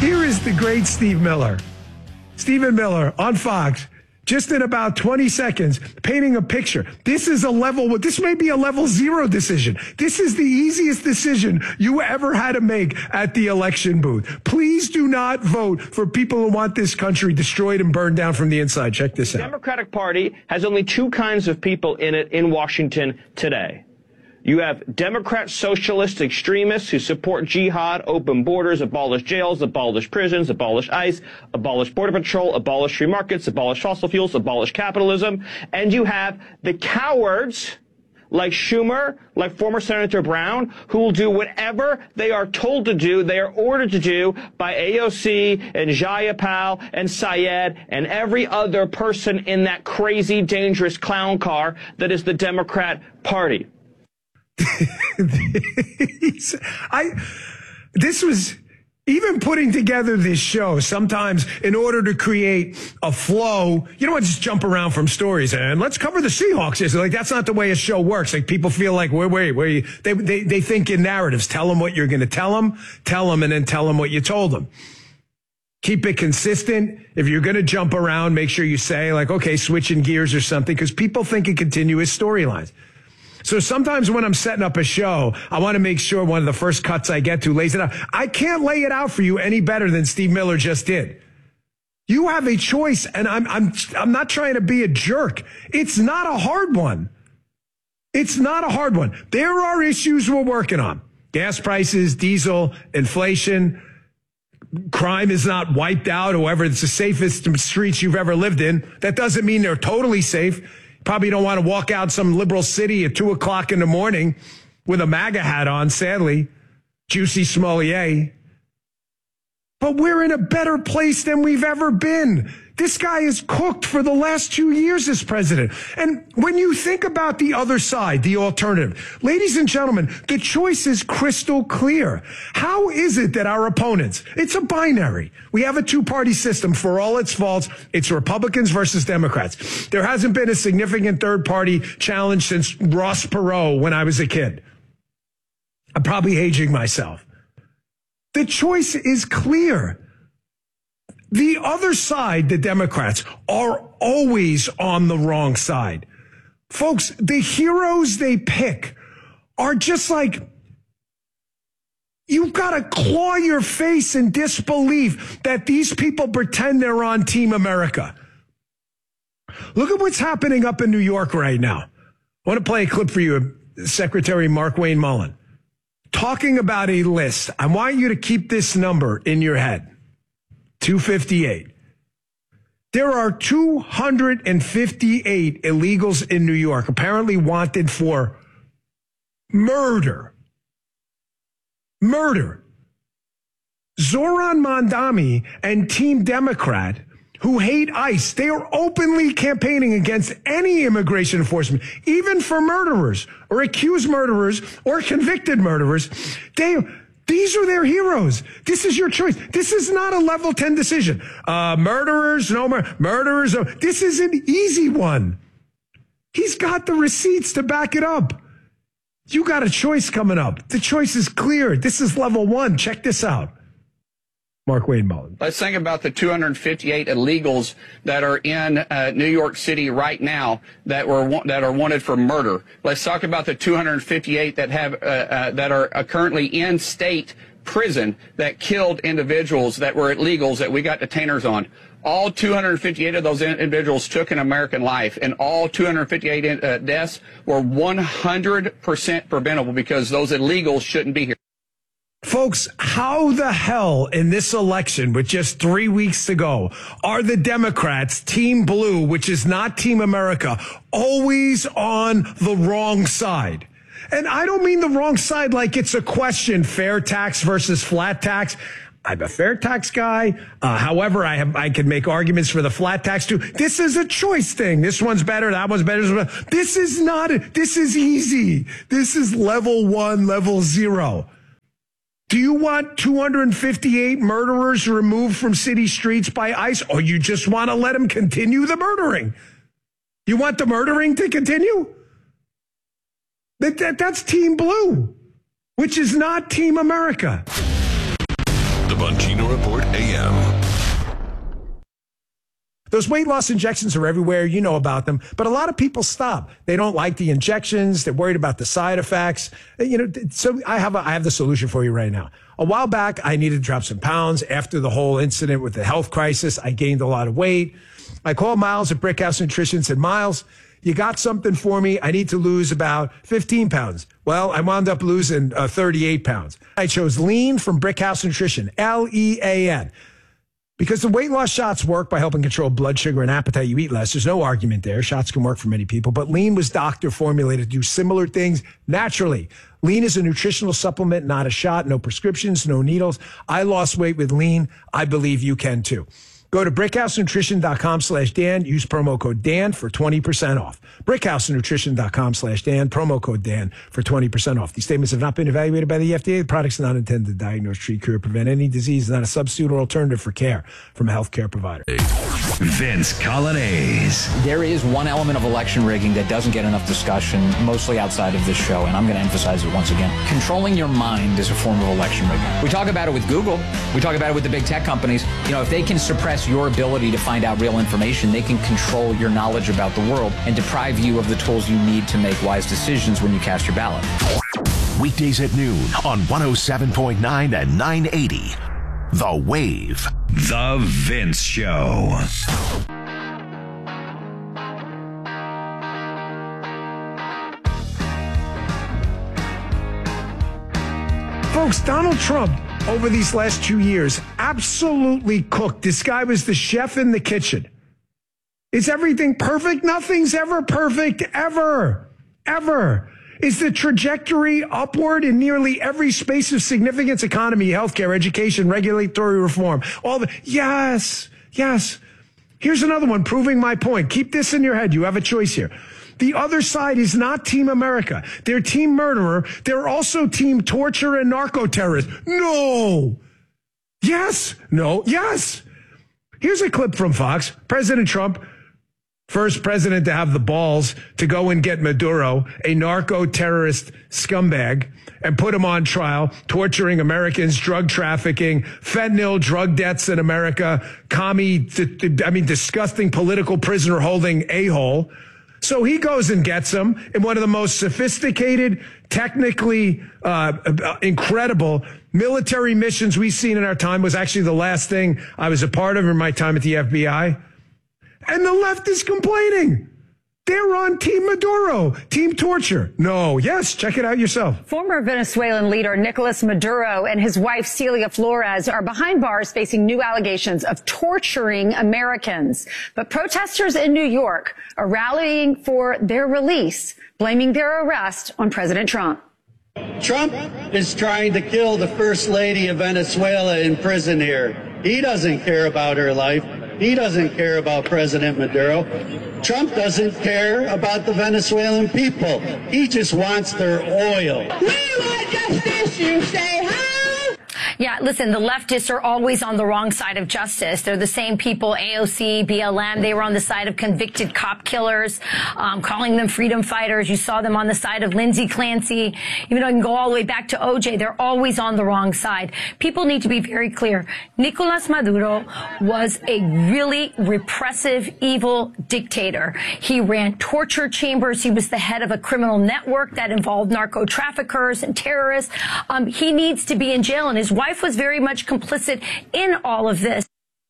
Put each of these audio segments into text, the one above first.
Here is the great Steve Miller. Stephen Miller on Fox, just in about 20 seconds, painting a picture. This may be a level 0 decision. This is the easiest decision you ever had to make at the election booth. Please do not vote for people who want this country destroyed and burned down from the inside. Check this out. The Democratic Party has only two kinds of people in it in Washington today. You have Democrat socialist extremists who support jihad, open borders, abolish jails, abolish prisons, abolish ICE, abolish border patrol, abolish free markets, abolish fossil fuels, abolish capitalism. And you have the cowards like Schumer, like former Senator Brown, who will do whatever they are told to do, they are ordered to do by AOC and Jayapal and Syed and every other person in that crazy, dangerous clown car that is the Democrat Party. This was even putting together this show. Sometimes in order to create a flow, you don't want to just jump around from stories and let's cover the Seahawks. It's like, that's not the way a show works. Like, people feel like, they think in narratives. Tell them what you're going to tell them, and then tell them what you told them. Keep it consistent. If you're going to jump around, make sure you say, like, okay, switching gears or something, because people think in continuous storylines. So sometimes when I'm setting up a show, I want to make sure one of the first cuts I get to lays it out. I can't lay it out for you any better than Steve Miller just did. You have a choice, and I'm not trying to be a jerk. It's not a hard one. It's not a hard one. There are issues we're working on. Gas prices, diesel, inflation. Crime is not wiped out. However, it's the safest streets you've ever lived in. That doesn't mean they're totally safe. Probably don't want to walk out some liberal city at 2:00 in the morning with a MAGA hat on, sadly. Juicy Smollett. But we're in a better place than we've ever been. This guy is cooked for the last 2 years as president. And when you think about the other side, the alternative, ladies and gentlemen, the choice is crystal clear. How is it that our opponents, it's a binary. We have a two-party system. For all its faults, it's Republicans versus Democrats. There hasn't been a significant third-party challenge since Ross Perot when I was a kid. I'm probably aging myself. The choice is clear. The other side, the Democrats, are always on the wrong side. Folks, the heroes they pick are just like, you've got to claw your face in disbelief that these people pretend they're on Team America. Look at what's happening up in New York right now. I want to play a clip for you of Secretary Markwayne Mullin talking about a list. I want you to keep this number in your head. 258. There are 258 illegals in New York, apparently wanted for murder. Murder. Zoran Mondami and Team Democrat, who hate ICE, they are openly campaigning against any immigration enforcement, even for murderers or accused murderers or convicted murderers. These are their heroes. This is your choice. This is not a level 10 decision. Murderers, no more. Murderers. No. This is an easy one. He's got the receipts to back it up. You got a choice coming up. The choice is clear. This is level 1. Check this out. Markwayne Mullin. Let's think about the 258 illegals that are in New York City right now that are wanted for murder. Let's talk about the 258 that have that are currently in state prison that killed individuals that were illegals that we got detainers on. All 258 of those individuals took an American life, and all 258 deaths were 100% preventable because those illegals shouldn't be here. Folks, how the hell in this election with just 3 weeks to go are the Democrats, Team Blue, which is not Team America, always on the wrong side? And I don't mean the wrong side like it's a question, fair tax versus flat tax. I'm a fair tax guy. However, I can make arguments for the flat tax too. This is a choice thing. This one's better. That one's better. This is not, this is easy. This is level 1, level 0. Do you want 258 murderers removed from city streets by ICE, or you just want to let them continue the murdering? You want the murdering to continue? That's Team Blue, which is not Team America. The Bongino Report AM. Those weight loss injections are everywhere. You know about them. But a lot of people stop. They don't like the injections. They're worried about the side effects. So I have the solution for you right now. A while back, I needed to drop some pounds. After the whole incident with the health crisis, I gained a lot of weight. I called Miles at Brickhouse Nutrition and said, Miles, you got something for me? I need to lose about 15 pounds. Well, I wound up losing 38 pounds. I chose Lean from Brickhouse Nutrition, Lean. Because the weight loss shots work by helping control blood sugar and appetite, you eat less. There's no argument there. Shots can work for many people. But Lean was doctor formulated to do similar things naturally. Lean is a nutritional supplement, not a shot. No prescriptions, no needles. I lost weight with Lean. I believe you can too. Go to brickhousenutrition.com/Dan. Use promo code Dan for 20% off. brickhousenutrition.com/Dan. Promo code Dan for 20% off. These statements have not been evaluated by the FDA. The products are not intended to diagnose, treat, cure, prevent any disease. It's not a substitute or alternative for care from a healthcare provider. Vince Coglianese. There is one element of election rigging that doesn't get enough discussion, mostly outside of this show, and I'm going to emphasize it once again. Controlling your mind is a form of election rigging. We talk about it with Google. We talk about it with the big tech companies. If they can suppress your ability to find out real information, they can control your knowledge about the world and deprive you of the tools you need to make wise decisions when you cast your ballot. Weekdays at noon on 107.9 and 980. The Wave. The Vince Show. Folks, Donald Trump, over these last 2 years, absolutely cooked. This guy was the chef in the kitchen. Is everything perfect? Nothing's ever perfect, ever. Is the trajectory upward in nearly every space of significance? Economy, healthcare, education, regulatory reform. Yes. Here's another one proving my point. Keep this in your head. You have a choice here. The other side is not Team America. They're Team Murderer. They're also Team Torture and Narco-Terrorist. No. Yes. No. Yes. Here's a clip from Fox. President Trump, first president to have the balls to go and get Maduro, a narco-terrorist scumbag, and put him on trial, torturing Americans, drug trafficking, fentanyl, drug deaths in America, disgusting political prisoner holding a-hole. So he goes and gets him in one of the most sophisticated, technically incredible military missions we've seen in our time. Was actually the last thing I was a part of in my time at the FBI. And the left is complaining. They're on Team Maduro, Team Torture. No, yes, check it out yourself. Former Venezuelan leader Nicolas Maduro and his wife Celia Flores are behind bars facing new allegations of torturing Americans. But protesters in New York are rallying for their release, blaming their arrest on President Trump. Trump is trying to kill the First Lady of Venezuela in prison here. He doesn't care about her life. He doesn't care about President Maduro. Trump doesn't care about the Venezuelan people. He just wants their oil. We want justice, you say, huh? Yeah, listen, the leftists are always on the wrong side of justice. They're the same people, AOC, BLM, they were on the side of convicted cop killers, calling them freedom fighters. You saw them on the side of Lindsey Clancy. Even though I can go all the way back to OJ, they're always on the wrong side. People need to be very clear. Nicolas Maduro was a really repressive, evil dictator. He ran torture chambers. He was the head of a criminal network that involved narco traffickers and terrorists. He needs to be in jail, and his wife was very much complicit in all of this.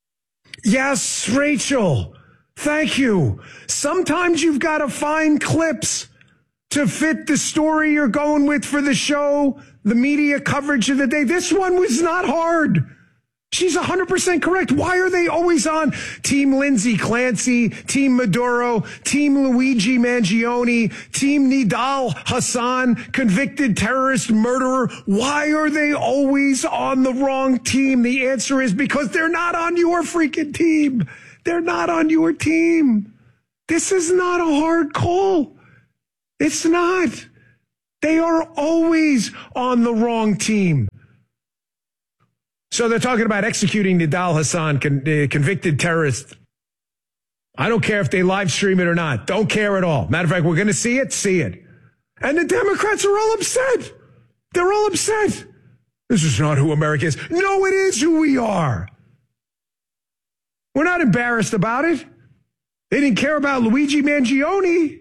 Yes, Rachel. Thank you. Sometimes you've got to find clips to fit the story you're going with for the show, the media coverage of the day. This one was not hard. She's 100% correct. Why are they always on Team Lindsey Clancy, Team Maduro, Team Luigi Mangione, Team Nidal Hassan, convicted terrorist murderer? Why are they always on the wrong team? The answer is because they're not on your freaking team. They're not on your team. This is not a hard call. It's not. They are always on the wrong team. So they're talking about executing Nidal Hassan, convicted terrorist. I don't care if they live stream it or not. Don't care at all. Matter of fact, we're going to see it. And the Democrats are all upset. They're all upset. This is not who America is. No, it is who we are. We're not embarrassed about it. They didn't care about Luigi Mangione.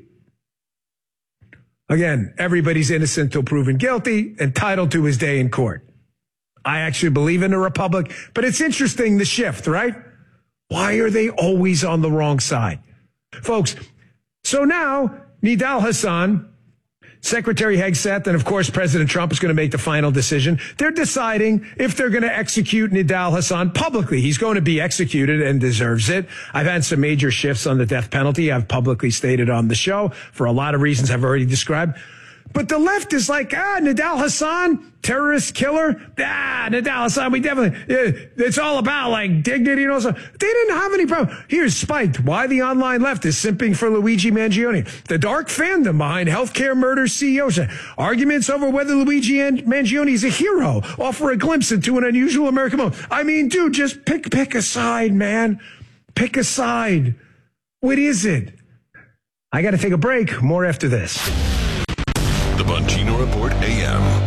Again, everybody's innocent till proven guilty, entitled to his day in court. I actually believe in a republic, but it's interesting, the shift, right? Why are they always on the wrong side? Folks, so now Nidal Hasan, Secretary Hegseth, and of course President Trump is going to make the final decision. They're deciding if they're going to execute Nidal Hasan publicly. He's going to be executed and deserves it. I've had some major shifts on the death penalty. I've publicly stated on the show for a lot of reasons I've already described. But the left is like, Nidal Hasan, terrorist killer. Nidal Hasan, we definitely, it's all about like dignity and all that. They didn't have any problem. Here's spiked. Why the online left is simping for Luigi Mangione. The dark fandom behind healthcare murder CEOs. Arguments over whether Luigi Mangione is a hero offer a glimpse into an unusual American moment. I mean, dude, just pick a side, man. Pick a side. What is it? I got to take a break. More after this. The Bongino Report AM.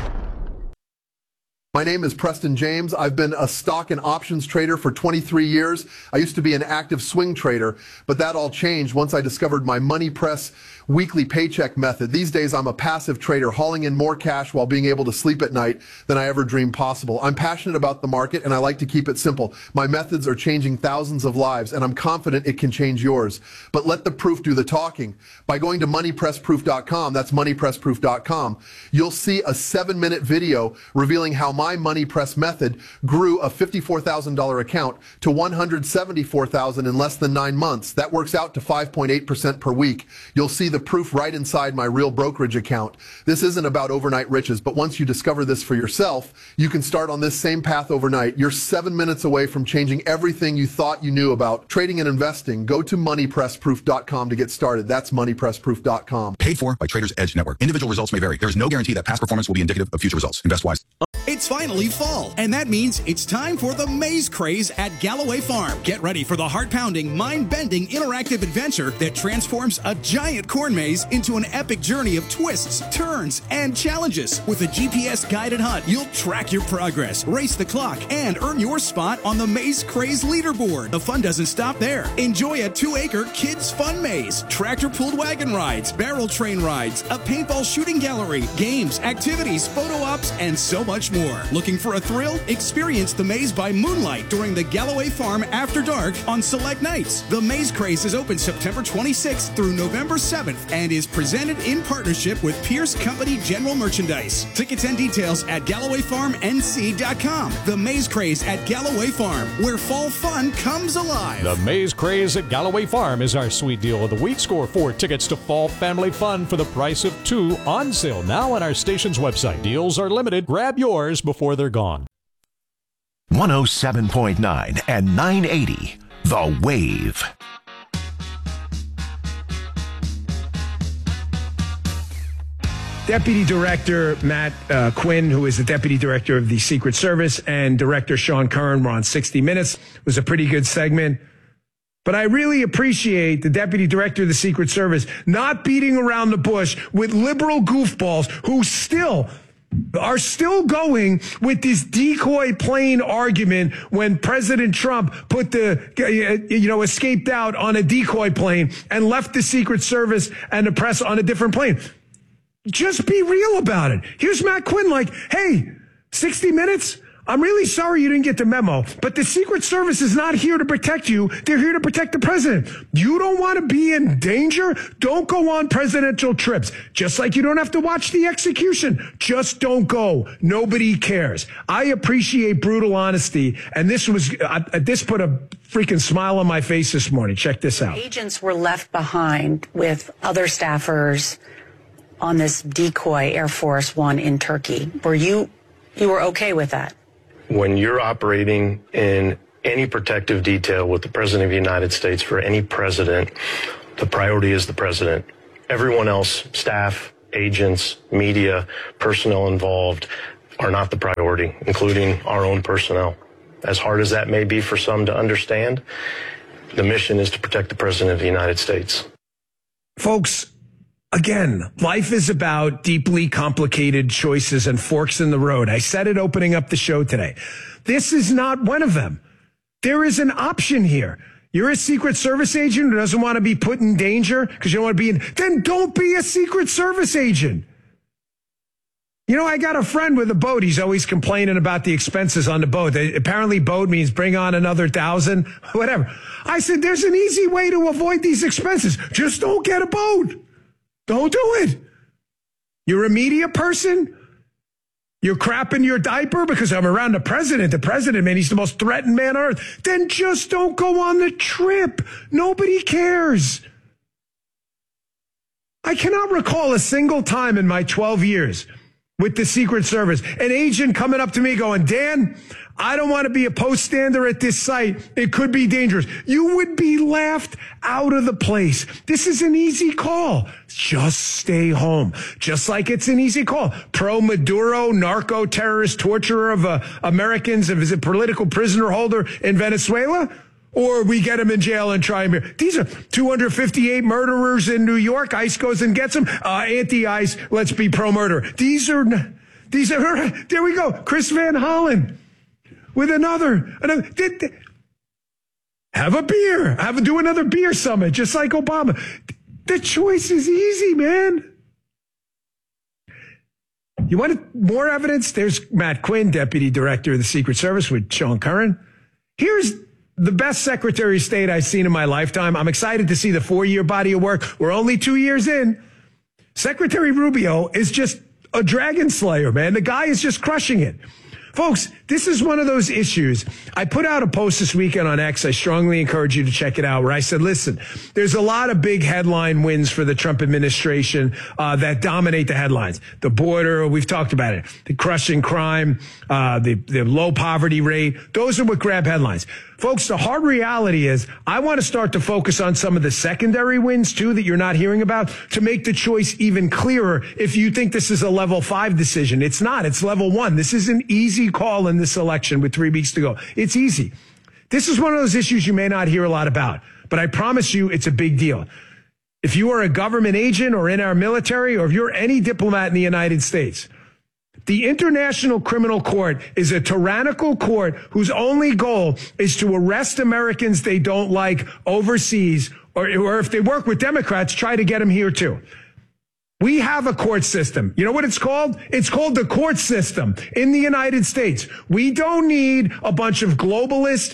My name is Preston James. I've been a stock and options trader for 23 years. I used to be an active swing trader, but that all changed once I discovered my Money Press weekly paycheck method. These days, I'm a passive trader, hauling in more cash while being able to sleep at night than I ever dreamed possible. I'm passionate about the market, and I like to keep it simple. My methods are changing thousands of lives, and I'm confident it can change yours. But let the proof do the talking. By going to moneypressproof.com, that's moneypressproof.com, you'll see a 7-minute video revealing how my Money Press method grew a $54,000 account to $174,000 in less than 9 months. That works out to 5.8% per week. You'll see the proof right inside my real brokerage account. This isn't about overnight riches, but once you discover this for yourself, you can start on this same path overnight. You're 7 minutes away from changing everything you thought you knew about trading and investing. Go to moneypressproof.com to get started. That's moneypressproof.com. Paid for by Traders Edge Network. Individual results may vary. There is no guarantee that past performance will be indicative of future results. Invest wise. It's finally fall, and that means it's time for the maze craze at Galloway Farm. Get ready for the heart-pounding, mind-bending, interactive adventure that transforms a giant corn maze into an epic journey of twists, turns, and challenges. With a GPS-guided hunt, you'll track your progress, race the clock, and earn your spot on the Maze Craze leaderboard. The fun doesn't stop there. Enjoy a 2-acre kids' fun maze, tractor-pulled wagon rides, barrel train rides, a paintball shooting gallery, games, activities, photo ops, and so much more. Looking for a thrill? Experience the maze by moonlight during the Galloway Farm After Dark on select nights. The Maze Craze is open September 26th through November 7th and is presented in partnership with Pierce Company General Merchandise. Tickets and details at GallowayFarmNC.com. The Maze Craze at Galloway Farm, where fall fun comes alive. The Maze Craze at Galloway Farm is our sweet deal of the week. Score 4 tickets to fall family fun for the price of 2 on sale now on our station's website. Deals are limited. Grab yours before they're gone. 107.9 and 980, The Wave. Deputy Director Matt Quinn, who is the Deputy Director of the Secret Service, and Director Sean Curran were on 60 Minutes. It was a pretty good segment. But I really appreciate the Deputy Director of the Secret Service not beating around the bush with liberal goofballs who are still going with this decoy plane argument when President Trump put escaped out on a decoy plane and left the Secret Service and the press on a different plane. Just be real about it. Here's Matt Quinn like, hey, 60 Minutes, I'm really sorry you didn't get the memo, but the Secret Service is not here to protect you. They're here to protect the president. You don't want to be in danger? Don't go on presidential trips. Just like you don't have to watch the execution. Just don't go. Nobody cares. I appreciate brutal honesty, and this put a freaking smile on my face this morning. Check this out. Agents were left behind with other staffers on this decoy Air Force One in Turkey. Were you were okay with that? When you're operating in any protective detail with the President of the United States for any president, the priority is the president. Everyone else, staff, agents, media, personnel involved, are not the priority, including our own personnel. As hard as that may be for some to understand, the mission is to protect the President of the United States. Folks, Again, life is about deeply complicated choices and forks in the road. I said it opening up the show today. This is not one of them. There is an option here. You're a Secret Service agent who doesn't want to be put in danger because you don't want to be in, then don't be a Secret Service agent. You know, I got a friend with a boat. He's always complaining about the expenses on the boat. Apparently boat means bring on another 1,000, whatever. I said, there's an easy way to avoid these expenses. Just don't get a boat. Don't do it. You're a media person. You're crapping your diaper because I'm around the president. The president, man, he's the most threatened man on earth. Then just don't go on the trip. Nobody cares. I cannot recall a single time in my 12 years with the Secret Service, an agent coming up to me going, Dan, I don't want to be a post stander at this site. It could be dangerous. You would be laughed out of the place. This is an easy call. Just stay home. Just like it's an easy call. Pro-Maduro, narco-terrorist, torturer of Americans, is a political prisoner holder in Venezuela? Or we get him in jail and try him. These are 258 murderers in New York. ICE goes and gets them. Anti-ICE, let's be pro-murder. These are, there we go. Chris Van Hollen. With another, have a beer, do another beer summit, just like Obama. The choice is easy, man. You want more evidence? There's Matt Quinn, Deputy Director of the Secret Service with Sean Curran. Here's the best Secretary of State I've seen in my lifetime. I'm excited to see the 4-year body of work. We're only 2 years in. Secretary Rubio is just a dragon slayer, man. The guy is just crushing it. Folks, this is one of those issues. I put out a post this weekend on X. I strongly encourage you to check it out, where I said, listen, there's a lot of big headline wins for the Trump administration that dominate the headlines. The border, we've talked about it. The crushing crime, the low poverty rate. Those are what grab headlines. Folks, the hard reality is I want to start to focus on some of the secondary wins, too, that you're not hearing about to make the choice even clearer if you think this is a level 5 decision. It's not. It's level 1. This is an easy call in this election with 3 weeks to go. It's easy. This is one of those issues you may not hear a lot about, but I promise you it's a big deal. If you are a government agent or in our military, or if you're any diplomat in the United States, the International Criminal Court is a tyrannical court whose only goal is to arrest Americans they don't like overseas, or if they work with Democrats, try to get them here too. We have a court system. You know what it's called? It's called the court system in the United States. We don't need a bunch of globalist,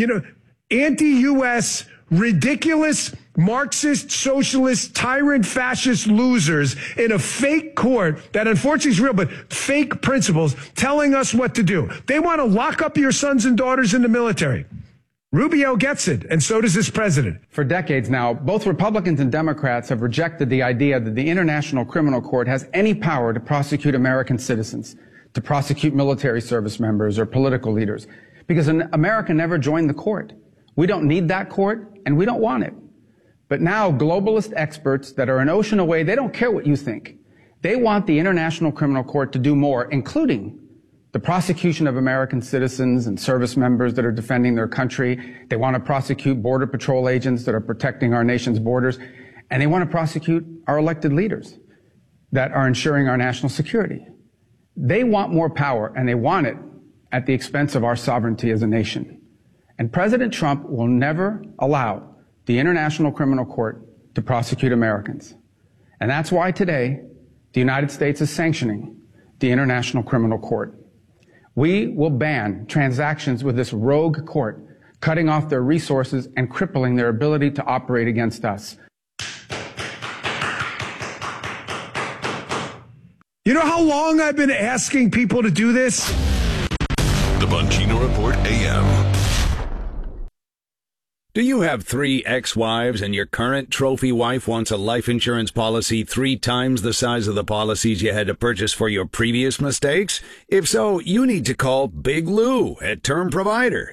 anti-U.S., ridiculous Marxist, socialist, tyrant, fascist losers in a fake court that unfortunately is real, but fake principles telling us what to do. They want to lock up your sons and daughters in the military. Rubio gets it, and so does this president. For decades now, both Republicans and Democrats have rejected the idea that the International Criminal Court has any power to prosecute American citizens, to prosecute military service members or political leaders, because America never joined the court. We don't need that court, and we don't want it. But now globalist experts that are an ocean away, they don't care what you think. They want the International Criminal Court to do more, including the prosecution of American citizens and service members that are defending their country. They want to prosecute Border Patrol agents that are protecting our nation's borders. And they want to prosecute our elected leaders that are ensuring our national security. They want more power, and they want it at the expense of our sovereignty as a nation. And President Trump will never allow the International Criminal Court to prosecute Americans. And that's why today the United States is sanctioning the International Criminal Court. We will ban transactions with this rogue court, cutting off their resources and crippling their ability to operate against us. You know how long I've been asking people to do this? The Bongino Report AM. Do you have 3 ex-wives and your current trophy wife wants a life insurance policy 3 times the size of the policies you had to purchase for your previous mistakes? If so, you need to call Big Lou at Term Provider,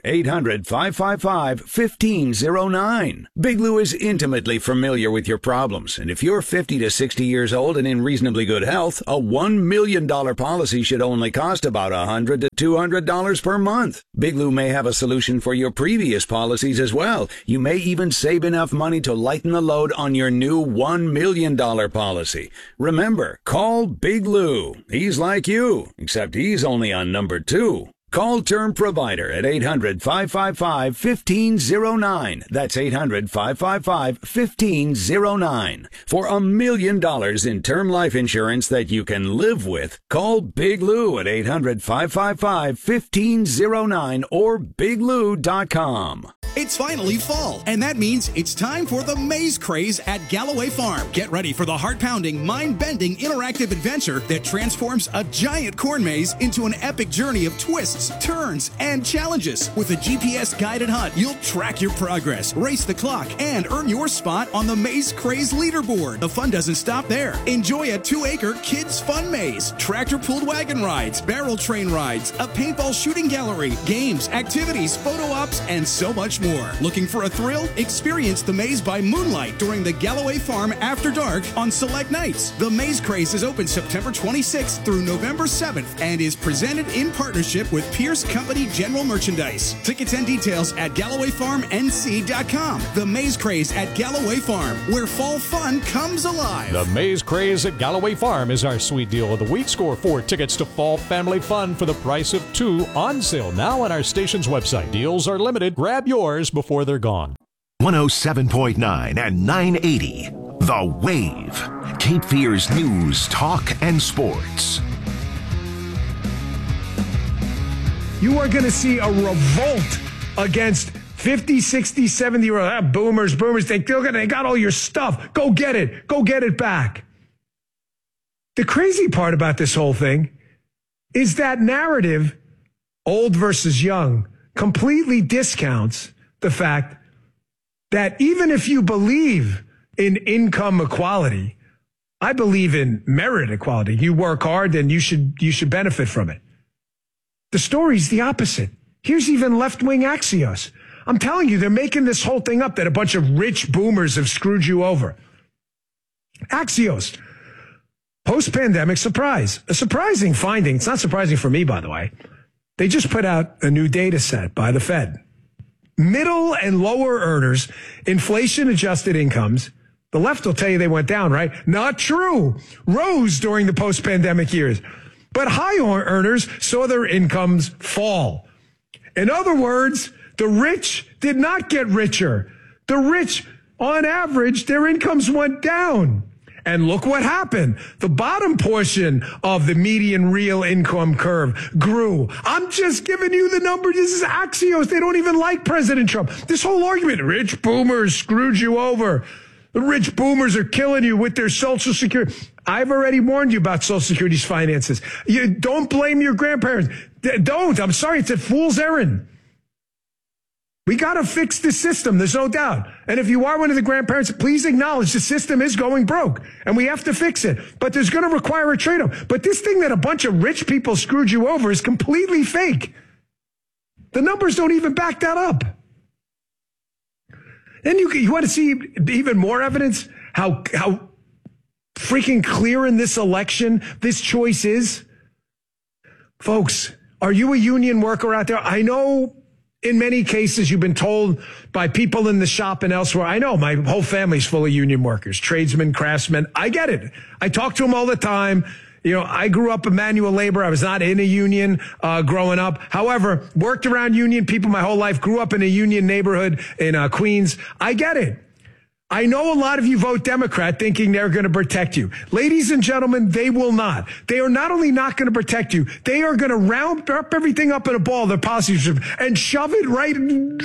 800-555-1509. Big Lou is intimately familiar with your problems, and if you're 50 to 60 years old and in reasonably good health, a $1 million policy should only cost about $100 to $200 per month. Big Lou may have a solution for your previous policies as well, You may even save enough money to lighten the load on your new $1 million policy. Remember, call Big Lou. He's like you, except he's only on number 2. Call Term Provider at 800-555-1509. That's 800-555-1509. For $1 million in term life insurance that you can live with, call Big Lou at 800-555-1509 or biglou.com. It's finally fall, and that means it's time for the Maze Craze at Galloway Farm. Get ready for the heart-pounding, mind-bending, interactive adventure that transforms a giant corn maze into an epic journey of twists, turns, and challenges. With a GPS-guided hunt, you'll track your progress, race the clock, and earn your spot on the Maze Craze leaderboard. The fun doesn't stop there. Enjoy a 2-acre kids' fun maze, tractor-pulled wagon rides, barrel train rides, a paintball shooting gallery, games, activities, photo ops, and so much more. Looking for a thrill? Experience the maze by moonlight during the Galloway Farm After Dark on select nights. The Maze Craze is open September 26th through November 7th and is presented in partnership with Pierce Company General Merchandise. Tickets and details at GallowayFarmNC.com. The Maze Craze at Galloway Farm, where fall fun comes alive. The Maze Craze at Galloway Farm is our sweet deal of the week. Score 4 tickets to fall family fun for the price of 2 on sale now on our station's website. Deals are limited. Grab yours before they're gone. 107.9 and 980. The Wave. Cape Fear's news, talk, and sports. You are going to see a revolt against 50, 60, 70-year-old boomers. They got all your stuff. Go get it. Go get it back. The crazy part about this whole thing is that narrative, old versus young, completely discounts the fact that even if you believe in income equality, I believe in merit equality. You work hard, then you should benefit from it. The story's the opposite. Here's even left-wing Axios. I'm telling you, they're making this whole thing up that a bunch of rich boomers have screwed you over. Axios, post-pandemic surprise. A surprising finding. It's not surprising for me, by the way. They just put out a new data set by the Fed. Middle and lower earners, inflation-adjusted incomes, the left will tell you they went down, right? Not true. Rose during the post-pandemic years. But high earners saw their incomes fall. In other words, the rich did not get richer. The rich, on average, their incomes went down. And look what happened. The bottom portion of the median real income curve grew. I'm just giving you the number. This is Axios. They don't even like President Trump. This whole argument, rich boomers screwed you over. The rich boomers are killing you with their Social Security. I've already warned you about Social Security's finances. You don't blame your grandparents. Don't. I'm sorry. It's a fool's errand. We got to fix the system. There's no doubt. And if you are one of the grandparents, please acknowledge the system is going broke and we have to fix it. But there's going to require a trade-off. But this thing that a bunch of rich people screwed you over is completely fake. The numbers don't even back that up. Then you want to see even more evidence how freaking clear in this election this choice is? Folks, are you a union worker out there? I know in many cases you've been told by people in the shop and elsewhere. I know my whole family's full of union workers, tradesmen, craftsmen. I get it. I talk to them all the time. You know, I grew up in manual labor. I was not in a union growing up. However, worked around union people my whole life, grew up in a union neighborhood in Queens. I get it. I know a lot of you vote Democrat thinking they're going to protect you. Ladies and gentlemen, they will not. They are not only not going to protect you, they are going to round up everything up in a ball, their policies, and shove it right.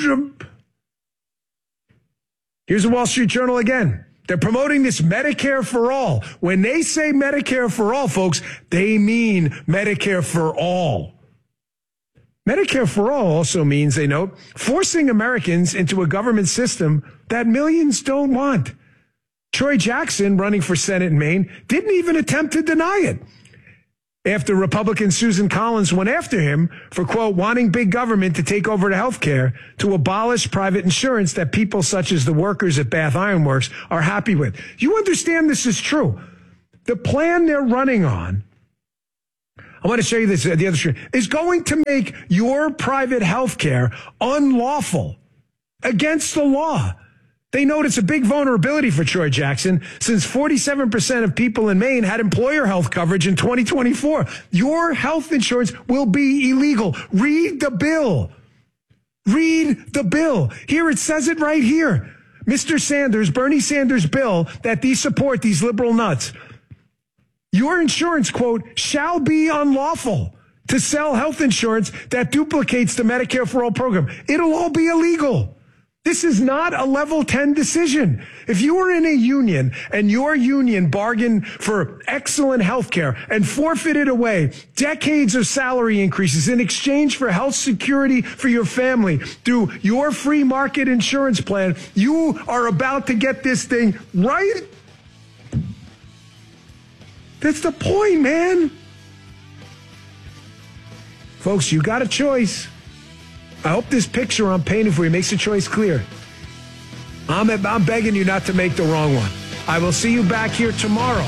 Here's the Wall Street Journal again. They're promoting this Medicare for all. When they say Medicare for all, folks, they mean Medicare for all. Medicare for all also means, they note, forcing Americans into a government system that millions don't want. Troy Jackson, running for Senate in Maine, didn't even attempt to deny it after Republican Susan Collins went after him for, quote, wanting big government to take over the health care to abolish private insurance that people such as the workers at Bath Iron Works are happy with. You understand this is true. The plan they're running on, I want to show you this, the other screen, is going to make your private health care unlawful. against the law. They note it's a big vulnerability for Troy Jackson since 47% of people in Maine had employer health coverage in 2024. Your health insurance will be illegal. Read the bill. Read the bill. Here, it says it right here. Mr. Sanders, Bernie Sanders' bill that these support, these liberal nuts. Your insurance, quote, shall be unlawful to sell health insurance that duplicates the Medicare for All program. It'll all be illegal. This is not a level 10 decision. If you were in a union and your union bargained for excellent health care and forfeited away decades of salary increases in exchange for health security for your family through your free market insurance plan, you are about to get this thing right. That's the point, man. Folks, you got a choice. I hope this picture I'm painting for you makes the choice clear. I'm begging you not to make the wrong one. I will see you back here tomorrow.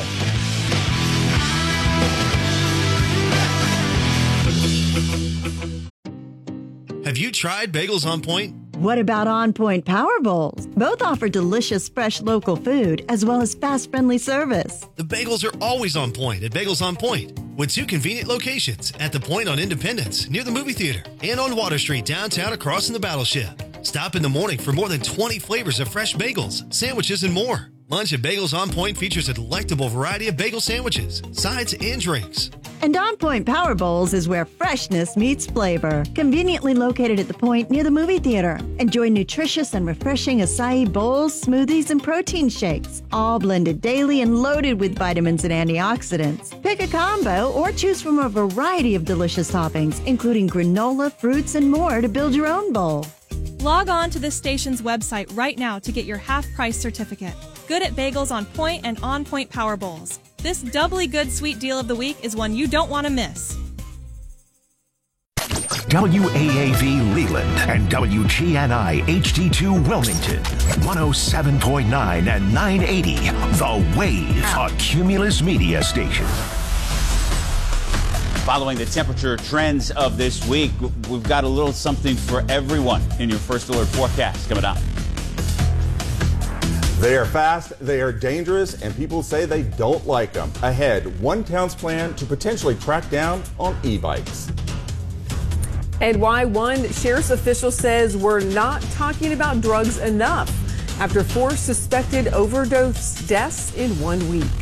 Have you tried Bagels on Point? What about On Point Power Bowls? Both offer delicious, fresh local food as well as fast, friendly service. The bagels are always on point at Bagels on Point, with 2 convenient locations at the Point on Independence near the movie theater and on Water Street downtown across from the Battleship. Stop in the morning for more than 20 flavors of fresh bagels, sandwiches, and more. Lunch at Bagels on Point features a delectable variety of bagel sandwiches, sides, and drinks. And On Point Power Bowls is where freshness meets flavor. Conveniently located at the Point near the movie theater. Enjoy nutritious and refreshing acai bowls, smoothies, and protein shakes, all blended daily and loaded with vitamins and antioxidants. Pick a combo or choose from a variety of delicious toppings, including granola, fruits, and more to build your own bowl. Log on to this station's website right now to get your half-price certificate. Good at Bagels on Point and On Point Power Bowls. This doubly good sweet deal of the week is one you don't want to miss. WAAV Leland and WGNI HD2 Wilmington, 107.9 and 980, The Wave, a Cumulus media station. Following the temperature trends of this week, we've got a little something for everyone in your First Alert forecast coming up. They are fast, they are dangerous, and people say they don't like them. Ahead, one town's plan to potentially crack down on e-bikes. And why one sheriff's official says we're not talking about drugs enough after 4 suspected overdose deaths in 1 week.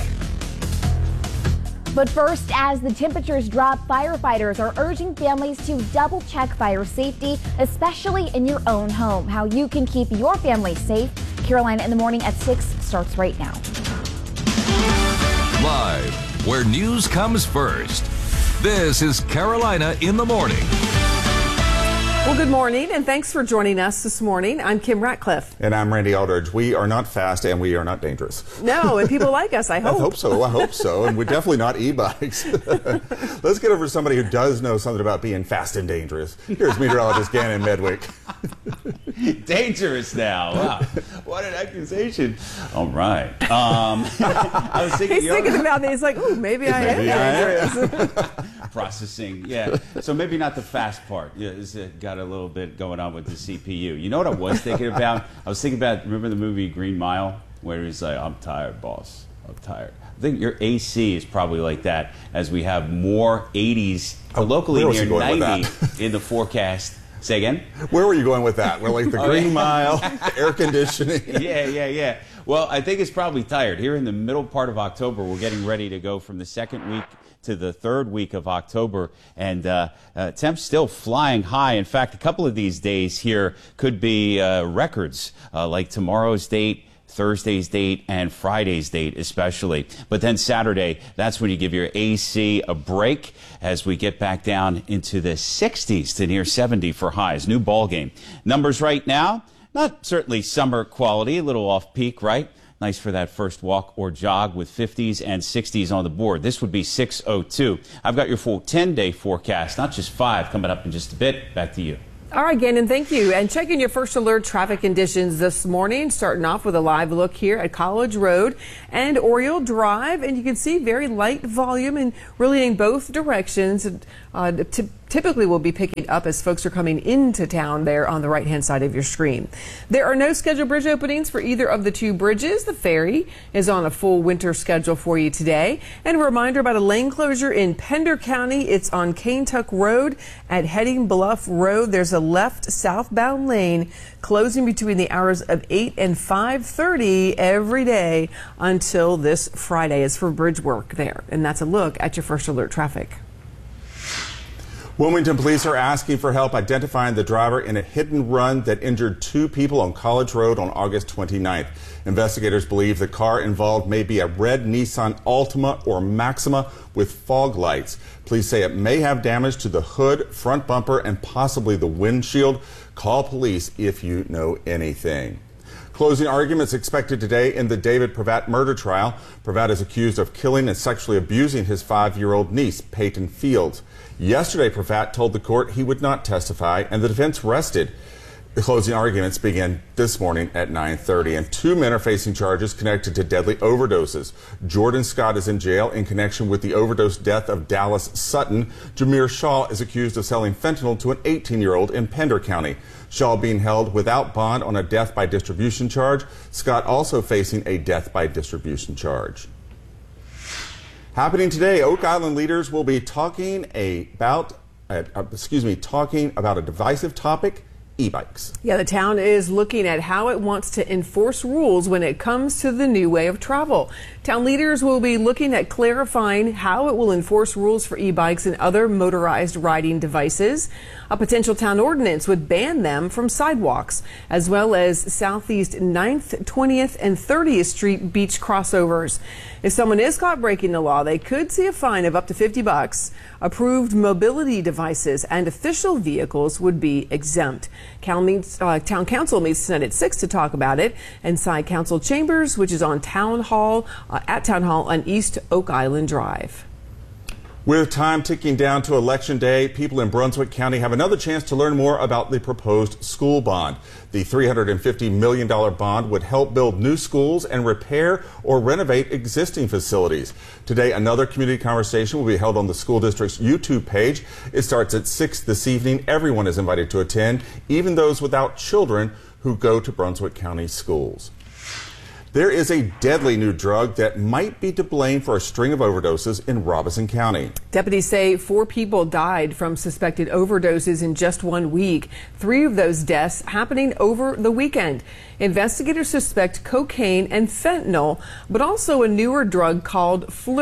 But first, as the temperatures drop, firefighters are urging families to double check fire safety, especially in your own home. How you can keep your family safe. Carolina in the Morning at 6 starts right now. Live, where news comes first. This is Carolina in the Morning. Well, good morning, and thanks for joining us this morning. I'm Kim Ratcliffe. And I'm Randy Aldridge. We are not fast and we are not dangerous. No, and people like us, I hope. I hope so. And we're definitely not e-bikes. Let's get over to somebody who does know something about being fast and dangerous. Here's meteorologist Gannon Medwick. Dangerous now. Wow. What an accusation. All right. I was thinking. He's thinking about it. He's like, ooh, maybe I am. Processing, yeah. So maybe not the fast part. Yeah, it's got a little bit going on with the CPU. You know what I was thinking about? I was thinking about, remember the movie Green Mile, where he's like, I'm tired, boss. I'm tired. I think your AC is probably like that as we have more 80s, locally near 90 in the forecast. Say again? Where were you going with that? We're like the Green Mile, air conditioning. Yeah. Well, I think it's probably tired. Here in the middle part of October, we're getting ready to go from the second week to the third week of October, and temps still flying high. In fact, a couple of these days here could be records, like tomorrow's date, Thursday's date, and Friday's date especially. But then Saturday, that's when you give your AC a break as we get back down into the 60s to near 70 for highs. New ball game. Numbers right now, not certainly summer quality, a little off peak, right? Nice for that first walk or jog with 50s and 60s on the board. This would be 6:02. I've got your full 10-day forecast, not just 5, coming up in just a bit. Back to you. All right, Gannon, thank you. And checking your First Alert traffic conditions this morning, starting off with a live look here at College Road and Oriole Drive. And you can see very light volume and really in both directions. typically will be picking up as folks are coming into town there on the right-hand side of your screen. There are no scheduled bridge openings for either of the two bridges. The ferry is on a full winter schedule for you today. And a reminder about a lane closure in Pender County. It's on Kaintuck Road at Heading Bluff Road. There's a left southbound lane closing between the hours of 8 and 5:30 every day until this Friday. It's for bridge work there. And that's a look at your First Alert traffic. Wilmington police are asking for help identifying the driver in a hit and run that injured 2 people on College Road on August 29th. Investigators believe the car involved may be a red Nissan Altima or Maxima with fog lights. Police say it may have damage to the hood, front bumper, and possibly the windshield. Call police if you know anything. Closing arguments expected today in the David Pravat murder trial. Pravat is accused of killing and sexually abusing his 5-year-old niece, Peyton Fields. Yesterday, Pravat told the court he would not testify, and the defense rested. The closing arguments begin this morning at 9:30, and 2 men are facing charges connected to deadly overdoses. Jordan Scott is in jail in connection with the overdose death of Dallas Sutton. Jameer Shaw is accused of selling fentanyl to an 18-year-old in Pender County. Shaw being held without bond on a death by distribution charge. Scott also facing a death by distribution charge. Happening today, Oak Island leaders will be talking about a divisive topic: e-bikes. Yeah, the town is looking at how it wants to enforce rules when it comes to the new way of travel. Town leaders will be looking at clarifying how it will enforce rules for e-bikes and other motorized riding devices. A potential town ordinance would ban them from sidewalks, as well as Southeast 9th, 20th, and 30th Street beach crossovers. If someone is caught breaking the law, they could see a fine of up to $50. Approved mobility devices and official vehicles would be exempt. Town Council meets tonight at 6 to talk about it inside Council Chambers, which is on Town Hall, at Town Hall on East Oak Island Drive. With time ticking down to Election Day, people in Brunswick County have another chance to learn more about the proposed school bond. The $350 million bond would help build new schools and repair or renovate existing facilities. Today, another community conversation will be held on the school district's YouTube page. It starts at 6 this evening. Everyone is invited to attend, even those without children who go to Brunswick County schools. There is a deadly new drug that might be to blame for a string of overdoses in Robeson County. Deputies say 4 people died from suspected overdoses in just 1 week. 3 of those deaths happening over the weekend. Investigators suspect cocaine and fentanyl, but also a newer drug called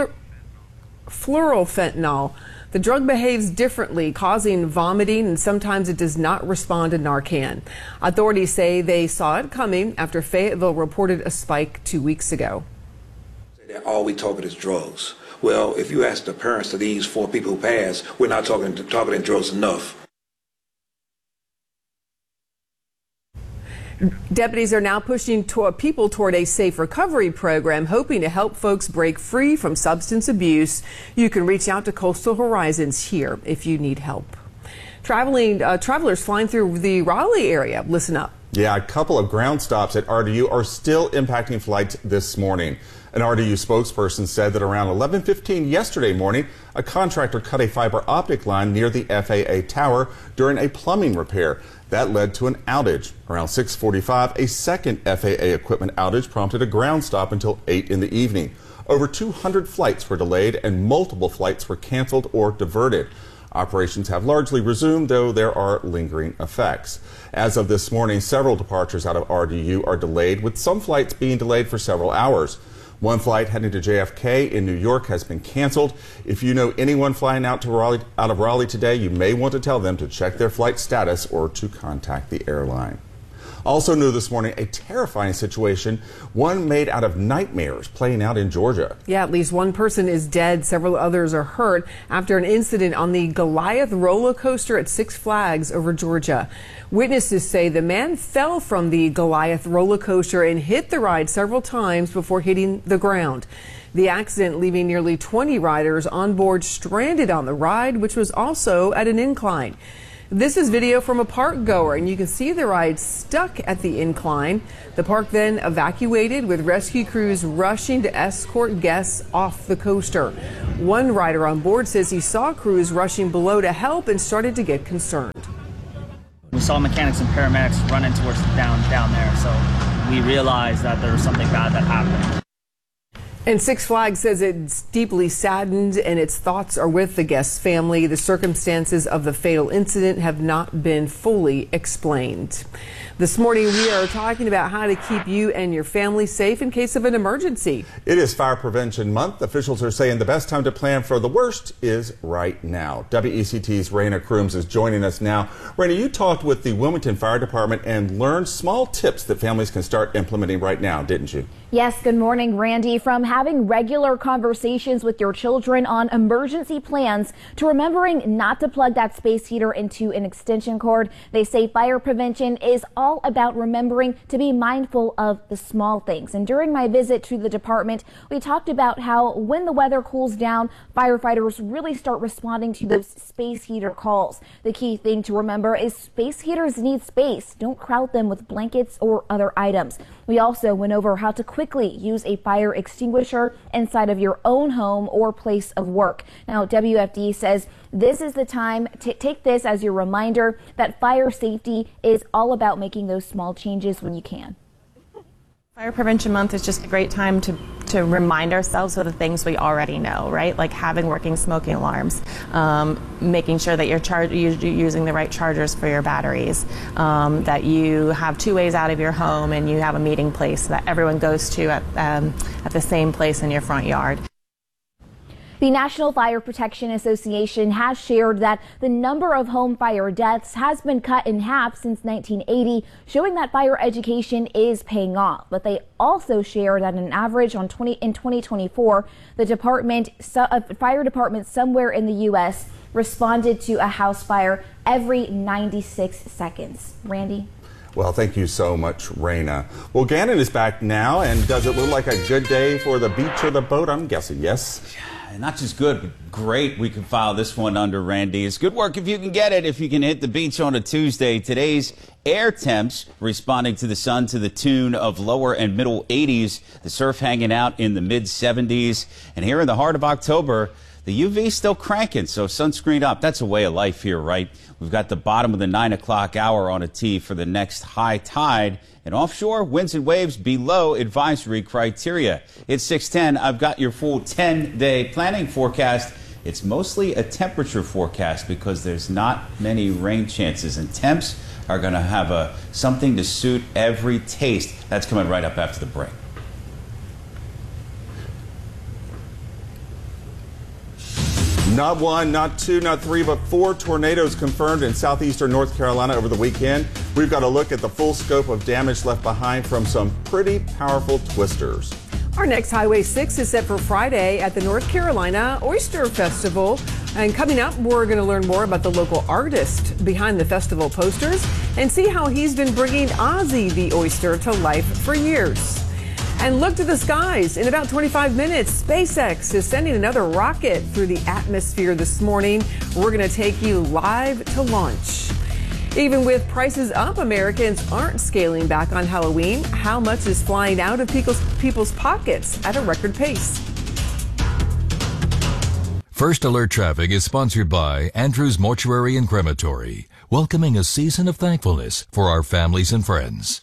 fluorofentanyl. The drug behaves differently, causing vomiting, and sometimes it does not respond to Narcan. Authorities say they saw it coming after Fayetteville reported a spike 2 weeks ago. All we talk about is drugs. Well, if you ask the parents of these 4 people who passed, we're not talking drugs enough. Deputies are now pushing people toward a safe recovery program, hoping to help folks break free from substance abuse. You can reach out to Coastal Horizons here if you need help. Travelers flying through the Raleigh area, listen up. Yeah, a couple of ground stops at RDU are still impacting flights this morning. An RDU spokesperson said that around 11:15 yesterday morning, a contractor cut a fiber optic line near the FAA tower during a plumbing repair. That led to an outage. Around 6:45, a second FAA equipment outage prompted a ground stop until 8 in the evening. Over 200 flights were delayed and multiple flights were canceled or diverted. Operations have largely resumed, though there are lingering effects. As of this morning, several departures out of RDU are delayed, with some flights being delayed for several hours. One flight heading to JFK in New York has been canceled. If you know anyone flying out of Raleigh today, you may want to tell them to check their flight status or to contact the airline. Also new this morning, a terrifying situation, one made out of nightmares playing out in Georgia. Yeah, at least 1 person is dead. Several others are hurt after an incident on the Goliath roller coaster at Six Flags over Georgia. Witnesses say the man fell from the Goliath roller coaster and hit the ride several times before hitting the ground. The accident leaving nearly 20 riders on board stranded on the ride, which was also at an incline. This is video from a park goer, and you can see the ride stuck at the incline. The park then evacuated with rescue crews rushing to escort guests off the coaster. One rider on board says he saw crews rushing below to help and started to get concerned. We saw mechanics and paramedics running towards down there, so we realized that there was something bad that happened. And Six Flags says it's deeply saddened and its thoughts are with the guest's family. The circumstances of the fatal incident have not been fully explained. This morning we are talking about how to keep you and your family safe in case of an emergency. It is Fire Prevention Month. Officials are saying the best time to plan for the worst is right now. WECT's Raina Crooms is joining us now. Raina, you talked with the Wilmington Fire Department and learned small tips that families can start implementing right now, didn't you? Yes, good morning, Randy. From having regular conversations with your children on emergency plans to remembering not to plug that space heater into an extension cord, they say fire prevention is all about remembering to be mindful of the small things. And during my visit to the department, we talked about how when the weather cools down, firefighters really start responding to those space heater calls. The key thing to remember is space heaters need space. Don't crowd them with blankets or other items. We also went over how to quickly use a fire extinguisher inside of your own home or place of work. Now, WFD says this is the time to take this as your reminder that fire safety is all about making those small changes when you can. Fire Prevention Month is just a great time to remind ourselves of the things we already know, right? Like having working smoking alarms, making sure that you're using the right chargers for your batteries, that you have 2 ways out of your home and you have a meeting place that everyone goes to at the same place in your front yard. The National Fire Protection Association has shared that the number of home fire deaths has been cut in half since 1980, showing that fire education is paying off. But they also share that an average in 2024, the fire department somewhere in the U.S. responded to a house fire every 96 seconds. Randy? Well, thank you so much, Raina. Well, Gannon is back now, and does it look like a good day for the beach or the boat? I'm guessing yes. Not just good, but great. We can file this one under, Randy. It's good work if you can get it, if you can hit the beach on a Tuesday. Today's air temps responding to the sun to the tune of lower and middle 80s. The surf hanging out in the mid 70s. And here in the heart of October, the UV still cranking, so sunscreen up. That's a way of life here, right? We've got the bottom of the 9 o'clock hour on a tee for the next high tide. And offshore, winds and waves below advisory criteria. It's 6:10. I've got your full 10-day planning forecast. It's mostly a temperature forecast because there's not many rain chances. And temps are going to have something to suit every taste. That's coming right up after the break. Not one, not two, not three, but 4 tornadoes confirmed in southeastern North Carolina over the weekend. We've got a look at the full scope of damage left behind from some pretty powerful twisters. Our next Highway 6 is set for Friday at the North Carolina Oyster Festival. And coming up, we're going to learn more about the local artist behind the festival posters and see how he's been bringing Ozzy the oyster to life for years. And look to the skies. In about 25 minutes, SpaceX is sending another rocket through the atmosphere this morning. We're going to take you live to launch. Even with prices up, Americans aren't scaling back on Halloween. How much is flying out of people's pockets at a record pace? First Alert Traffic is sponsored by Andrews Mortuary and Crematory, welcoming a season of thankfulness for our families and friends.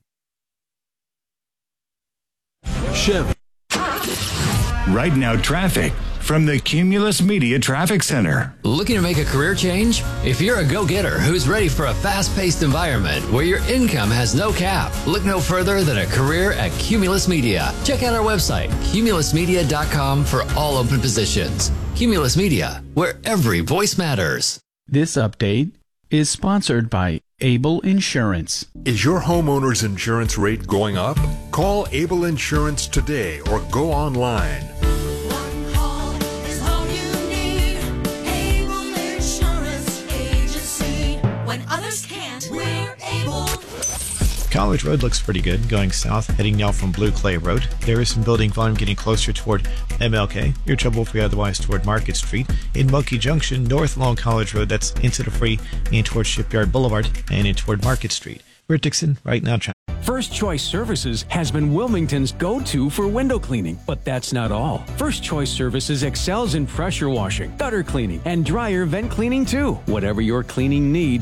Chevy. Right now, traffic from the Cumulus Media Traffic Center. Looking to make a career change? If you're a go-getter who's ready for a fast-paced environment where your income has no cap, look no further than a career at Cumulus Media. Check out our website, cumulusmedia.com, for all open positions. Cumulus Media, where every voice matters. This update is sponsored by Able Insurance. Is your homeowner's insurance rate going up? Call Able Insurance today or go online. One call is all you need. Able Insurance Agency. When others can't, we're able. College Road looks pretty good going south, heading now from Blue Clay Road. There is some building volume getting closer toward MLK. Your trouble will be otherwise toward Market Street. In Monkey Junction, north along College Road, that's into the free and toward Shipyard Boulevard and in toward Market Street. We're Dixon, right now. First Choice Services has been Wilmington's go-to for window cleaning, but that's not all. First Choice Services excels in pressure washing, gutter cleaning, and dryer vent cleaning too. Whatever your cleaning needs,